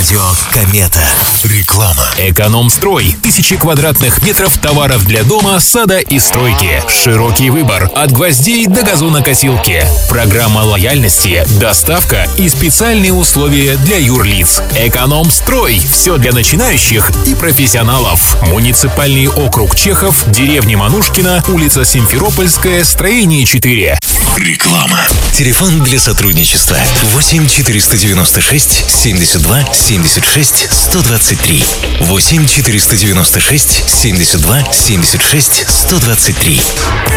Радио Комета. Реклама. Экономстрой. Тысячи квадратных метров товаров для дома, сада и стройки. Широкий выбор. От гвоздей до газонокосилки. Программа лояльности, доставка и специальные условия для юрлиц. Экономстрой. Все для начинающих и профессионалов. Муниципальный округ Чехов, деревня Манушкина, улица Симферопольская, строение 4. Реклама. Телефон для сотрудничества 8 496 72 76 123. 8 496 72 76 123.